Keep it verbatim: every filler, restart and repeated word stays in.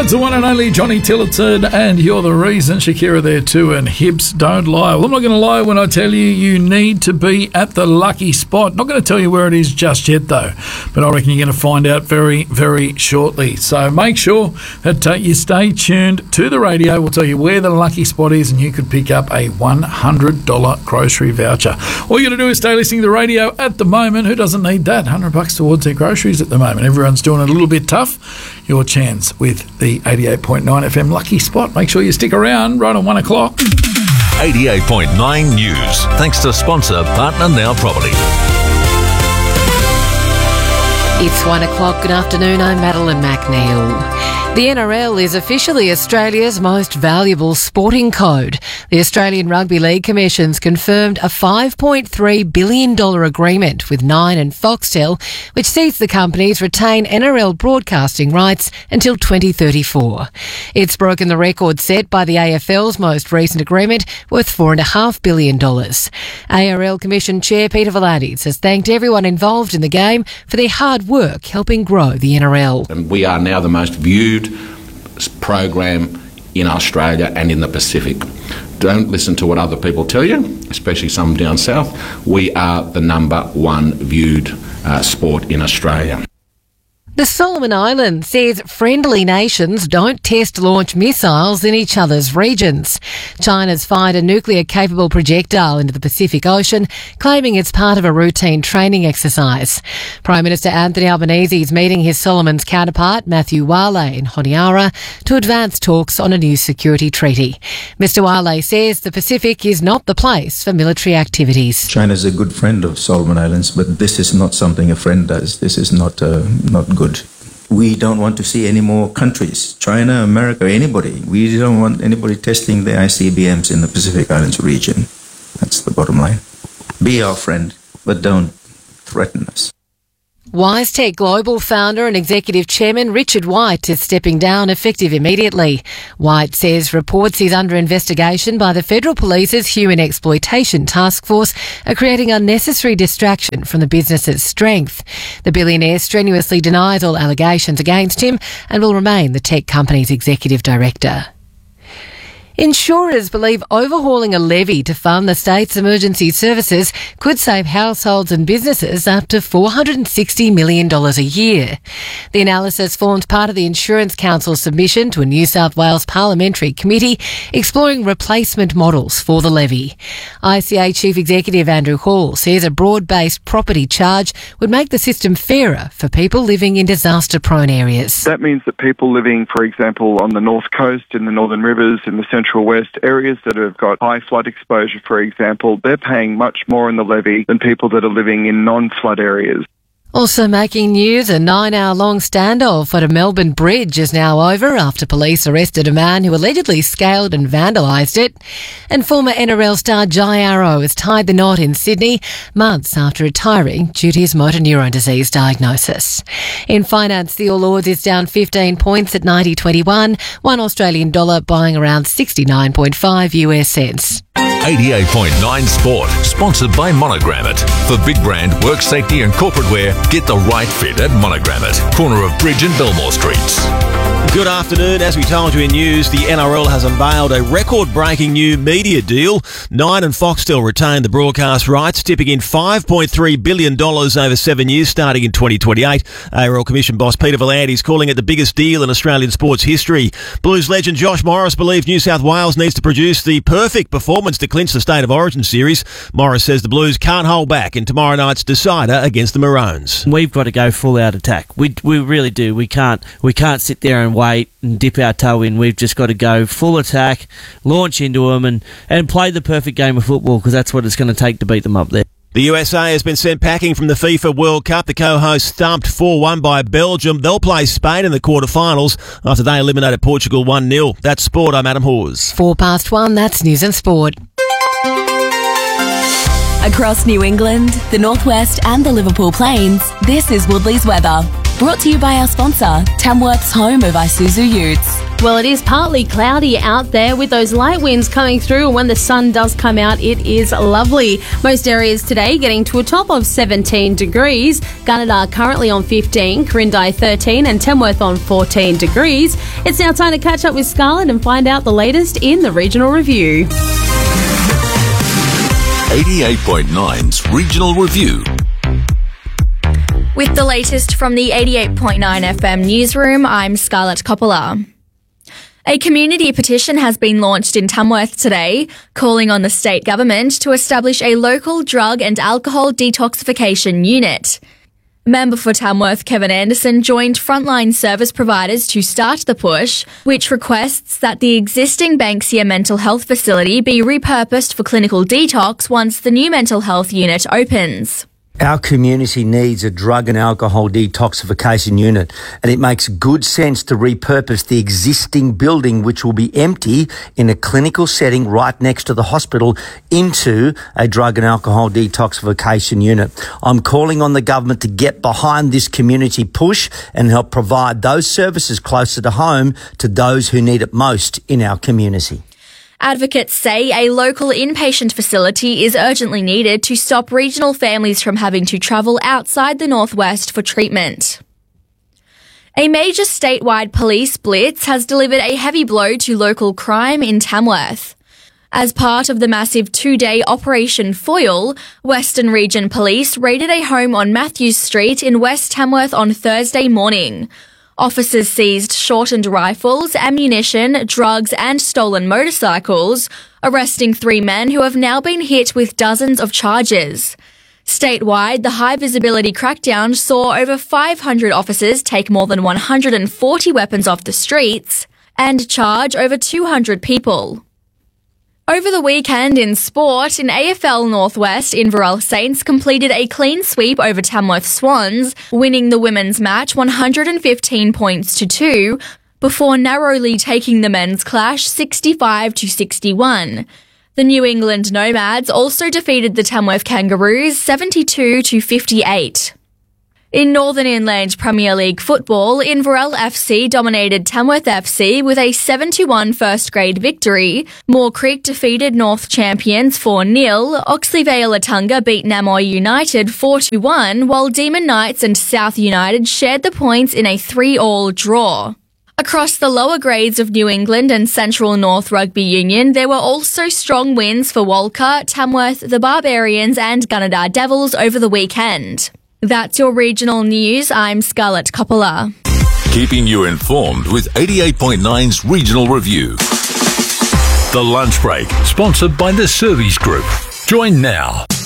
It's the one and only Johnny Tillotson, and you're the reason. Shakira there too, and hips don't lie. Well, I'm not going to lie when I tell you you need to be at the lucky spot. Not going to tell you where it is just yet, though, but I reckon you're going to find out very, very shortly. So make sure that uh, you stay tuned to the radio. We'll tell you where the lucky spot is, and you could pick up a one hundred dollars grocery voucher. All you got to do is stay listening to the radio at the moment. Who doesn't need that? one hundred bucks towards their groceries at the moment. Everyone's doing it a little bit tough. Your chance with the eighty-eight point nine F M lucky spot. Make sure you stick around right on one o'clock. eighty-eight point nine News. Thanks to sponsor Partner Now Property. It's one o'clock. Good afternoon. I'm Madeline McNeil. The N R L is officially Australia's most valuable sporting code. The Australian Rugby League Commission's confirmed a five point three billion dollars agreement with Nine and Foxtel, which sees the companies retain N R L broadcasting rights until twenty thirty-four. It's broken the record set by the A F L's most recent agreement, worth four point five billion dollars. A R L Commission Chair Peter V'landys has thanked everyone involved in the game for their hard work helping grow the N R L. And we are now the most viewed program in Australia and in the Pacific. Don't listen to what other people tell you, especially some down south. We are the number one viewed uh, sport in Australia. The Solomon Islands says friendly nations don't test launch missiles in each other's regions. China's fired a nuclear-capable projectile into the Pacific Ocean, claiming it's part of a routine training exercise. Prime Minister Anthony Albanese is meeting his Solomons counterpart, Matthew Wale, in Honiara to advance talks on a new security treaty. Mister Wale says the Pacific is not the place for military activities. China is a good friend of Solomon Islands, but this is not something a friend does. This is not uh, not good. We don't want to see any more countries, China, America, anybody. We don't want anybody testing the I C B Ms in the Pacific Islands region. That's the bottom line. Be our friend, but don't threaten us. WiseTech Global founder and executive chairman Richard White is stepping down effective immediately. White says reports he's under investigation by the Federal Police's Human Exploitation Task Force are creating unnecessary distraction from the business's strength. The billionaire strenuously denies all allegations against him and will remain the tech company's executive director. Insurers believe overhauling a levy to fund the state's emergency services could save households and businesses up to four hundred sixty million dollars a year. The analysis formed part of the Insurance Council's submission to a New South Wales parliamentary committee exploring replacement models for the levy. I C A Chief Executive Andrew Hall says a broad-based property charge would make the system fairer for people living in disaster-prone areas. That means that people living, for example, on the North Coast, in the Northern Rivers, in the Central West, areas that have got high flood exposure, for example, they're paying much more in the levy than people that are living in non-flood areas. Also making news, a nine-hour-long standoff at a Melbourne bridge is now over after police arrested a man who allegedly scaled and vandalised it. And former N R L star Jai Arrow has tied the knot in Sydney months after retiring due to his motor neurone disease diagnosis. In finance, the All Ords is down fifteen points at ninety twenty-one, one Australian dollar buying around sixty-nine point five U S cents. eighty-eight point nine Sport, sponsored by Monogrammet. For big brand, work safety and corporate wear, get the right fit at Monogrammet, corner of Bridge and Belmore Streets. Good afternoon. As we told you in news, the N R L has unveiled a record-breaking new media deal. Nine and Foxtel retain the broadcast rights, tipping in five point three billion dollars over seven years, starting in twenty twenty-eight. A R L Commission boss Peter V'landys is calling it the biggest deal in Australian sports history. Blues legend Josh Morris believes New South Wales needs to produce the perfect performance to clinch the State of Origin series. Morris says the Blues can't hold back in tomorrow night's decider against the Maroons. We've got to go full out attack. We we really do. We can't we can't sit there and wait and dip our toe in. We've just got to go full attack, launch into them, and, and play the perfect game of football, because that's what it's going to take to beat them up there. The U S A has been sent packing from the FIFA World Cup. The co-hosts thumped four one by Belgium. They'll play Spain in the quarterfinals after they eliminated Portugal one nil. That's sport. I'm Adam Hawes. Four past one, that's News and Sport. Across New England, the Northwest and the Liverpool Plains, this is Woodley's weather. Brought to you by our sponsor, Tamworth's home of Isuzu Utes. Well, it is partly cloudy out there with those light winds coming through, and when the sun does come out, it is lovely. Most areas today getting to a top of seventeen degrees. Gunnedah currently on fifteen, Corindai thirteen and Tamworth on fourteen degrees. It's now time to catch up with Scarlett and find out the latest in the Regional Review. eighty-eight point nine's Regional Review. With the latest from the eighty-eight point nine F M newsroom, I'm Scarlett Coppola. A community petition has been launched in Tamworth today, calling on the state government to establish a local drug and alcohol detoxification unit. Member for Tamworth Kevin Anderson joined frontline service providers to start the push, which requests that the existing Banksia mental health facility be repurposed for clinical detox once the new mental health unit opens. Our community needs a drug and alcohol detoxification unit, and it makes good sense to repurpose the existing building, which will be empty in a clinical setting right next to the hospital, into a drug and alcohol detoxification unit. I'm calling on the government to get behind this community push and help provide those services closer to home to those who need it most in our community. Advocates say a local inpatient facility is urgently needed to stop regional families from having to travel outside the northwest for treatment. A major statewide police blitz has delivered a heavy blow to local crime in Tamworth. As part of the massive two-day Operation Foil, Western Region Police raided a home on Matthews Street in West Tamworth on Thursday morning. Officers seized shortened rifles, ammunition, drugs and stolen motorcycles, arresting three men who have now been hit with dozens of charges. Statewide, the high-visibility crackdown saw over five hundred officers take more than one hundred forty weapons off the streets and charge over two hundred people. Over the weekend in sport, in A F L Northwest, Inverell Saints completed a clean sweep over Tamworth Swans, winning the women's match one hundred fifteen points to two, before narrowly taking the men's clash sixty-five to sixty-one. The New England Nomads also defeated the Tamworth Kangaroos seventy-two to fifty-eight. In Northern Inland Premier League football, Inverell F C dominated Tamworth F C with a seven to one first grade victory. Moore Creek defeated North champions four nil. Oxley Vale Atunga beat Namoi United four to one, while Demon Knights and South United shared the points in a three all draw. Across the lower grades of New England and Central North Rugby Union, there were also strong wins for Walker, Tamworth, the Barbarians and Gunnedah Devils over the weekend. That's your regional news. I'm Scarlett Coppola. Keeping you informed with eighty-eight point nine's Regional Review. The Lunch Break, sponsored by the Service Group. Join now.